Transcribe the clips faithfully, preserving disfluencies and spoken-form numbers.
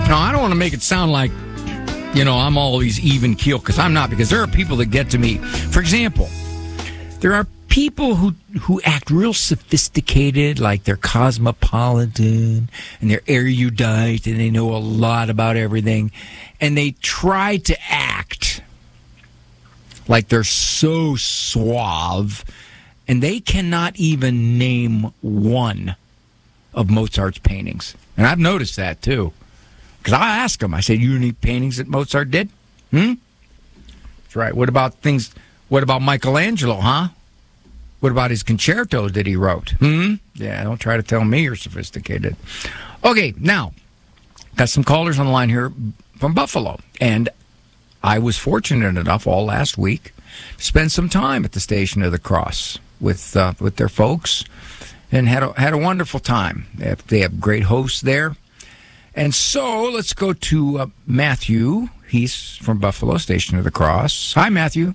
Now, I don't want to make it sound like, you know, I'm always even keel, because I'm not, because there are people that get to me. For example, there are people who, who act real sophisticated, like they're cosmopolitan and they're erudite and they know a lot about everything. And they try to act like they're so suave, and they cannot even name one of Mozart's paintings. And I've noticed that, too. Because I ask them, I said, you any paintings that Mozart did? Hmm? That's right. What about things, what about Michelangelo, huh? What about his concertos that he wrote? Hmm? Yeah, don't try to tell me you're sophisticated. Okay, now, got some callers on the line here from Buffalo. And I was fortunate enough all last week to spend some time at the Station of the Cross with uh, with their folks, and had a, had a wonderful time. They have, they have great hosts there. And so let's go to uh, Matthew. He's from Buffalo, Station of the Cross. Hi, Matthew.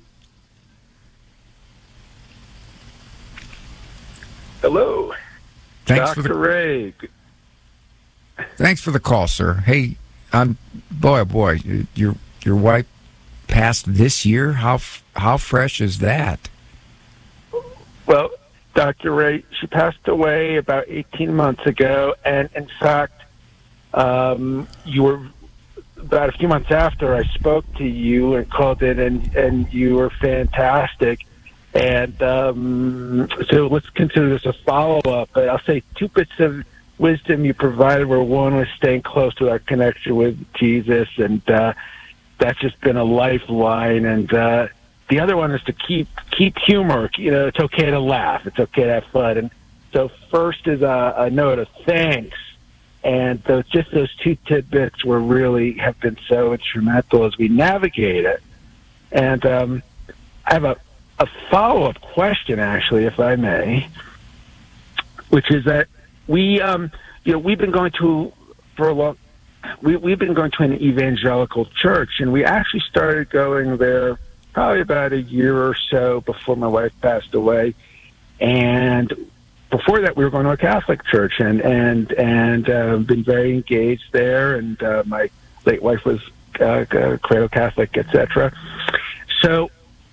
Hello. Thanks Doctor for the, Ray. Thanks for the call, sir. Hey, um, boy, oh boy, your your wife passed this year. How how fresh is that? Well, Doctor Ray, she passed away about eighteen months ago, and in fact, um, you were about a few months after I spoke to you and called in, and and you were fantastic. And um, so let's consider this a follow-up. But I'll say two bits of wisdom you provided were, one was staying close to our connection with Jesus, and uh, that's just been a lifeline. And uh, the other one is to keep keep humor. You know, it's okay to laugh. It's okay to have fun. And so first is a, a note of thanks. And those, just those two tidbits were really have been so instrumental as we navigate it. And um, I have a A follow-up question, actually, if I may, which is that we, um, you know, we've been going to for a long, we we've been going to an evangelical church, and we actually started going there probably about a year or so before my wife passed away, and before that we were going to a Catholic church, and and and uh, been very engaged there, and uh, my late wife was uh, cradle Catholic, et cetera. So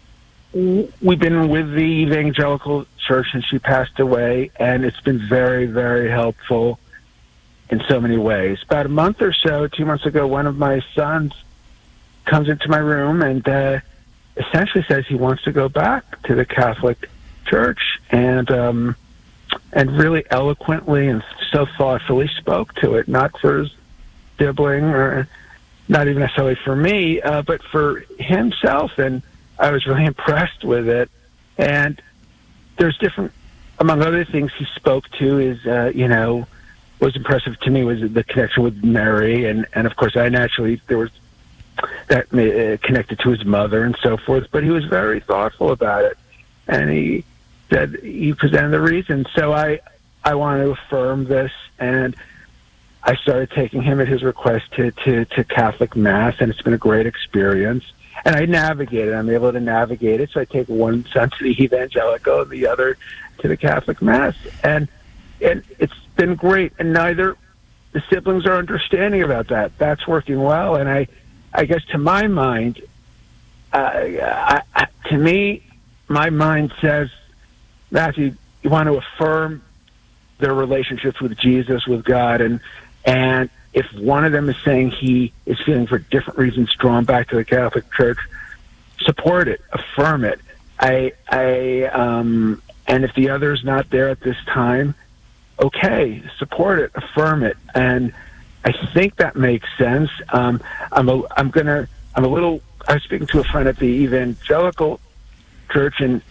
we've been with the evangelical church since she passed away, and it's been very, very helpful in so many ways. About a month or so, two months ago, one of my sons comes into my room and uh, essentially says he wants to go back to the Catholic church, and um, and really eloquently and so thoughtfully spoke to it, not for his sibling or not even necessarily for me, uh, but for himself. And I was really impressed with it. And there's different, among other things he spoke to is, uh, you know, what was impressive to me was the connection with Mary. And, and of course, I naturally, there was that uh, connected to his mother and so forth. But he was very thoughtful about it. And he said, he presented the reasons. So I, I wanted to affirm this. And I started taking him at his request to, to, to Catholic Mass. And it's been a great experience. And I navigate it. I'm able to navigate it. So I take one son to the evangelical and the other to the Catholic Mass. And and it's been great. And neither the siblings are understanding about that. That's working well. And I, I guess to my mind, uh, I, I, to me, my mind says, Matthew, you want to affirm their relationships with Jesus, with God, and and if one of them is saying he is feeling for different reasons drawn back to the Catholic Church, support it, affirm it. I, I, um, and if the other is not there at this time, okay, support it, affirm it. And I think that makes sense. Um, I'm a, I'm gonna, I'm a little, I was speaking to a friend at the evangelical church, and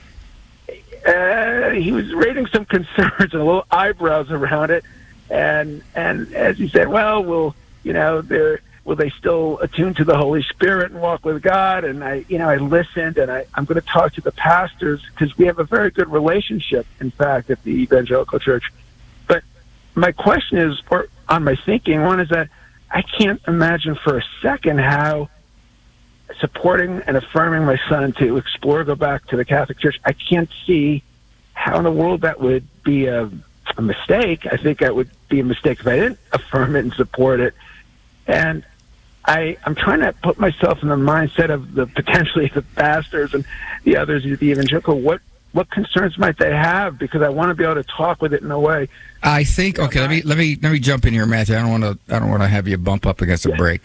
uh, he was raising some concerns and a little eyebrows around it. And and as he said, well, will you know, they're will they still attune to the Holy Spirit and walk with God? And I, you know, I listened, and I, I'm going to talk to the pastors because we have a very good relationship, in fact, at the evangelical church. But my question is, or on my thinking, one is that I can't imagine for a second how supporting and affirming my son to explore, go back to the Catholic Church, I can't see how in the world that would be a a mistake. I think that would be a mistake if I didn't affirm it and support it. And I, I'm trying to put myself in the mindset of the potentially the pastors and the others, the evangelical. What what concerns might they have? Because I want to be able to talk with it in a way. I think okay. Let me let me let me jump in here, Matthew. I don't want to I don't want to have you bump up against a break.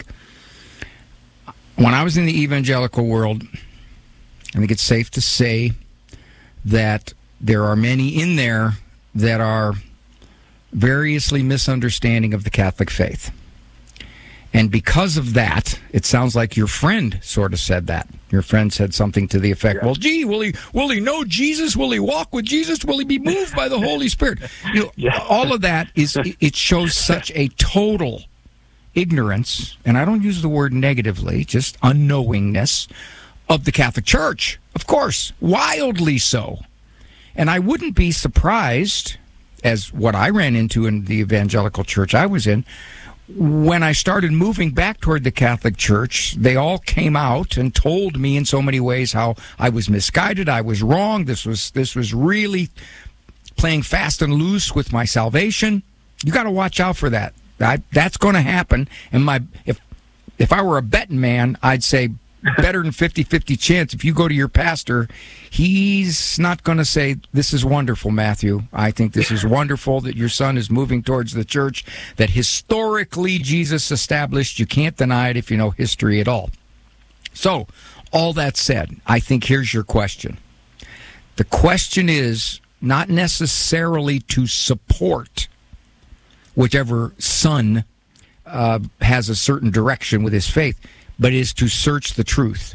When I was in the evangelical world, I think it's safe to say that there are many in there that are variously misunderstanding of the Catholic faith. And because of that, it sounds like your friend sort of said that. Your friend said something to the effect, yeah. well, gee, will he will he know Jesus? Will he walk with Jesus? Will he be moved by the Holy Spirit? You know, yeah. All of that, is it shows such a total ignorance, and I don't use the word negatively, just unknowingness of the Catholic Church. Of course, wildly so. And I wouldn't be surprised, as what I ran into in the evangelical church I was in, when I started moving back toward the Catholic Church, they all came out and told me in so many ways how I was misguided, I was wrong, this was this was really playing fast and loose with my salvation. You got to watch out for that. I, that's going to happen. And my if if I were a betting man, I'd say better than fifty-fifty chance if you go to your pastor, he's not going to say, this is wonderful, Matthew. I think this is wonderful that your son is moving towards the church that historically Jesus established. You can't deny it if you know history at all. So, all that said, I think here's your question. The question is not necessarily to support whichever son uh, has a certain direction with his faith, but is to search the truth.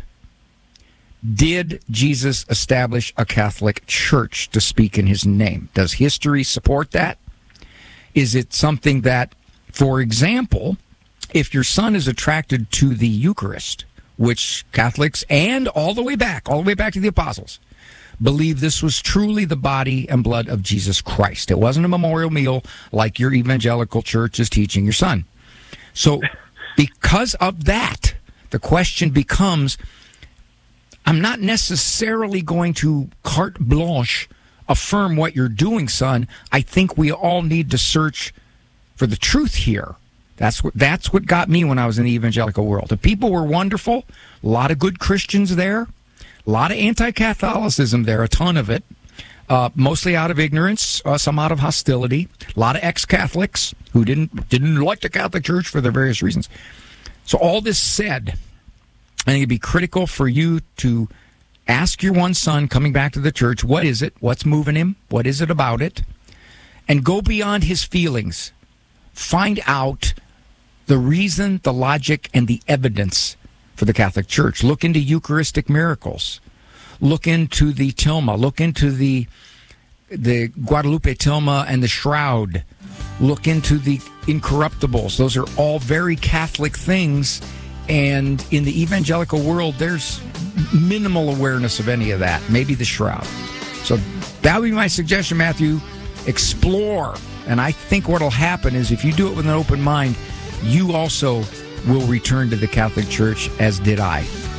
Did Jesus establish a Catholic Church to speak in his name? Does history support that? Is it something that, for example, if your son is attracted to the Eucharist, which Catholics and all the way back, all the way back to the apostles, believe this was truly the body and blood of Jesus Christ. It wasn't a memorial meal like your evangelical church is teaching your son. So because of that, the question becomes, I'm not necessarily going to carte blanche affirm what you're doing, son. I think we all need to search for the truth here. That's what that's what got me when I was in the evangelical world. The people were wonderful, a lot of good Christians there, a lot of anti-Catholicism there, a ton of it, uh, mostly out of ignorance, uh, some out of hostility, a lot of ex-Catholics who didn't didn't like the Catholic Church for their various reasons. So all this said, I think it'd be critical for you to ask your one son coming back to the church, what is it? What's moving him? What is it about it? And go beyond his feelings. Find out the reason, the logic, and the evidence for the Catholic Church. Look into Eucharistic miracles. Look into the tilma. Look into the the Guadalupe tilma and the shroud. Look into the incorruptibles. Those are all very Catholic things. And in the evangelical world, there's minimal awareness of any of that. Maybe the shroud. So that would be my suggestion, Matthew. Explore. And I think what will happen is if you do it with an open mind, you also will return to the Catholic Church, as did I.